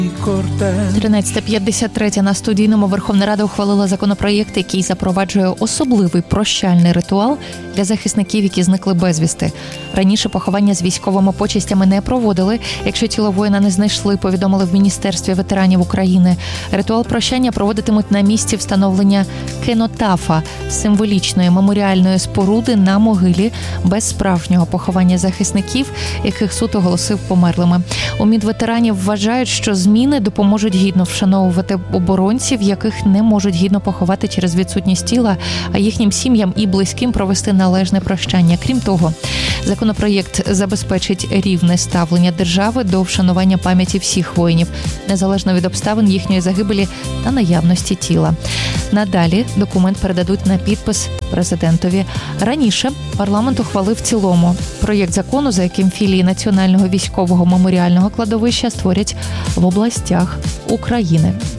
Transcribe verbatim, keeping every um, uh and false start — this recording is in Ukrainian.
тринадцята п'ятдесят три на студійному. Верховна Рада ухвалила законопроєкт, який запроваджує особливий прощальний ритуал для захисників, які зникли безвісти. Раніше поховання з військовими почестями не проводили, якщо тіло воїна не знайшли, повідомили в Міністерстві ветеранів України. Ритуал прощання проводитимуть на місці встановлення кенотафа – символічної меморіальної споруди на могилі без справжнього поховання захисників, яких суд оголосив померлими. У Мінветеранів вважають, що зміни допоможуть гідно вшановувати оборонців, яких не можуть гідно поховати через відсутність тіла, а їхнім сім'ям і близьким провести належне прощання. Крім того, законопроєкт забезпечить рівне ставлення держави до вшанування пам'яті всіх воїнів, незалежно від обставин їхньої загибелі та наявності тіла. Надалі документ передадуть на підпис президентові. Раніше парламент ухвалив в цілому проєкт закону, за яким філії Національного військового меморіального кладовища створять в областях України.